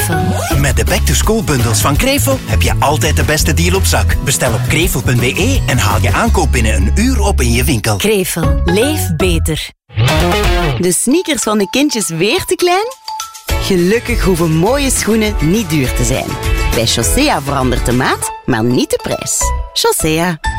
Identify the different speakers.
Speaker 1: Krevel.
Speaker 2: Met de back-to-school bundels van Krevel heb je altijd de beste deal op zak. Bestel op krevel.be en haal je aankoop binnen een uur op in je winkel.
Speaker 1: Krevel. Leef beter.
Speaker 3: De sneakers van de kindjes weer te klein? Gelukkig hoeven mooie schoenen niet duur te zijn. Bij Chaussea verandert de maat, maar niet de prijs. Chaussea.